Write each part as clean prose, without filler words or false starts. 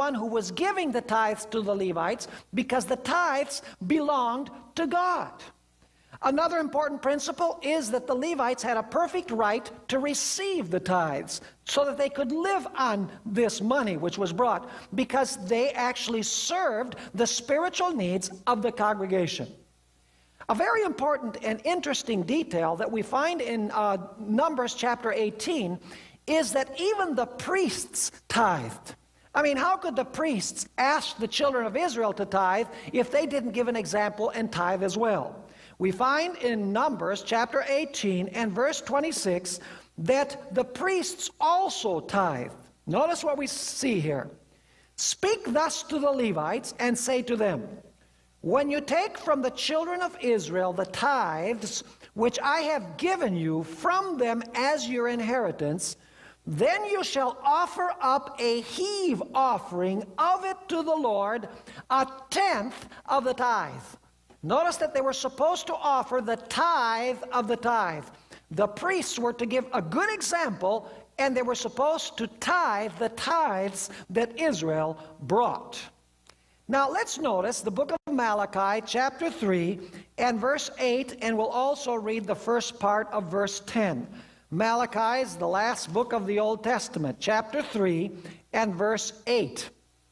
one who was giving the tithes to the Levites because the tithes belonged to God. Another important principle is that the Levites had a perfect right to receive the tithes so that they could live on this money which was brought, because they actually served the spiritual needs of the congregation. A very important and interesting detail that we find in Numbers chapter 18 is that even the priests tithed. I mean, how could the priests ask the children of Israel to tithe if they didn't give an example and tithe as well? We find in Numbers chapter 18 and verse 26 that the priests also tithe. Notice what we see here. Speak thus to the Levites and say to them, when you take from the children of Israel the tithes which I have given you from them as your inheritance, then you shall offer up a heave offering of it to the Lord, a tenth of the tithe. Notice that they were supposed to offer the tithe of the tithe. The priests were to give a good example, and they were supposed to tithe the tithes that Israel brought. Now let's notice the book of Malachi, chapter 3, and verse 8, and we'll also read the first part of verse 10. Malachi is the last book of the Old Testament, chapter 3, and verse 8.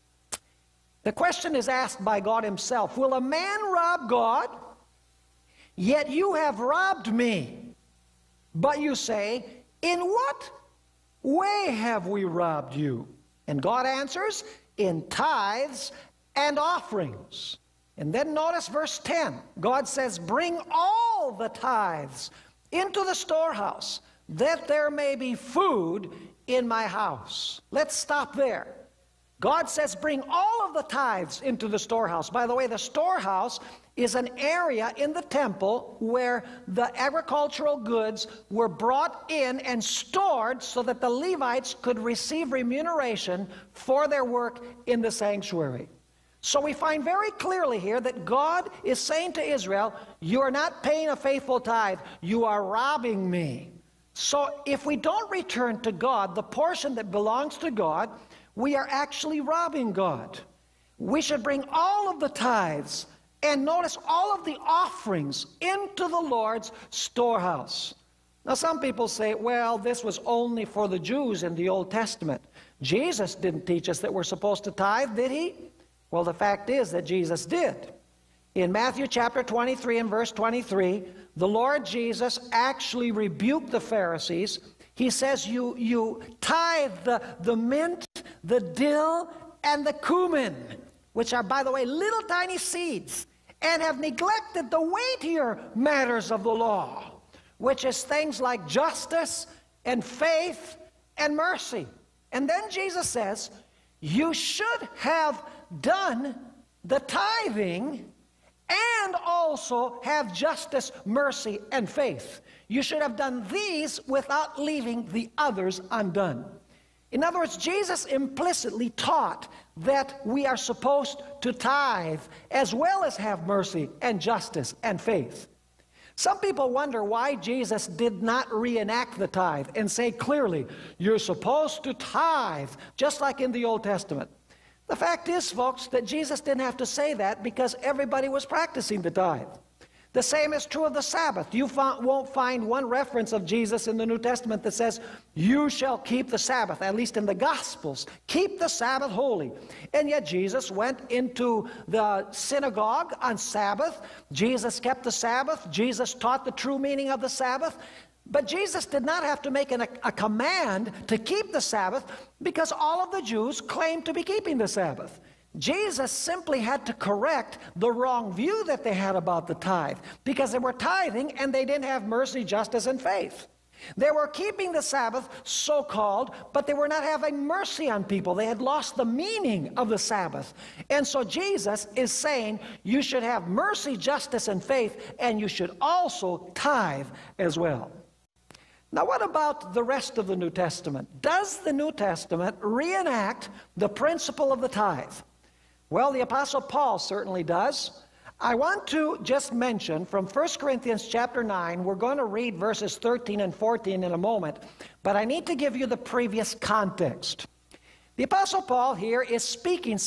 The question is asked by God himself, will a man rob God? Yet you have robbed me. But you say, in what way have we robbed you? And God answers, in tithes and offerings. And then notice verse 10. God says, bring all the tithes into the storehouse, that there may be food in my house. Let's stop there. God says, bring all of the tithes into the storehouse. By the way, the storehouse is an area in the temple where the agricultural goods were brought in and stored so that the Levites could receive remuneration for their work in the sanctuary. So we find very clearly here that God is saying to Israel, you are not paying a faithful tithe, you are robbing me. So if we don't return to God the portion that belongs to God, we are actually robbing God. We should bring all of the tithes and notice all of the offerings into the Lord's storehouse. Now some people say, well, this was only for the Jews in the Old Testament. Jesus didn't teach us that we're supposed to tithe, did he? Well, the fact is that Jesus did. In Matthew chapter 23 and verse 23, the Lord Jesus actually rebuked the Pharisees. He says, you tithe the mint, the dill, and the cumin, which are, by the way, little tiny seeds, and have neglected the weightier matters of the law, which is things like justice and faith and mercy. And then Jesus says, you should have done the tithing and also have justice, mercy, and faith. You should have done these without leaving the others undone. In other words, Jesus implicitly taught that we are supposed to tithe as well as have mercy and justice and faith. Some people wonder why Jesus did not reenact the tithe and say clearly, you're supposed to tithe, just like in the Old Testament. The fact is, folks, that Jesus didn't have to say that because everybody was practicing the tithe. The same is true of the Sabbath. You won't find one reference of Jesus in the New Testament that says, you shall keep the Sabbath, at least in the Gospels. Keep the Sabbath holy. And yet Jesus went into the synagogue on Sabbath. Jesus kept the Sabbath. Jesus taught the true meaning of the Sabbath. But Jesus did not have to make a command to keep the Sabbath because all of the Jews claimed to be keeping the Sabbath. Jesus simply had to correct the wrong view that they had about the tithe because they were tithing and they didn't have mercy, justice, and faith. They were keeping the Sabbath, so-called, but they were not having mercy on people. They had lost the meaning of the Sabbath. And so Jesus is saying you should have mercy, justice, and faith, and you should also tithe as well. Now, what about the rest of the New Testament? Does the New Testament reenact the principle of the tithe? Well, the Apostle Paul certainly does. I want to just mention from 1 Corinthians chapter 9, we're going to read verses 13 and 14 in a moment, but I need to give you the previous context. The Apostle Paul here is speaking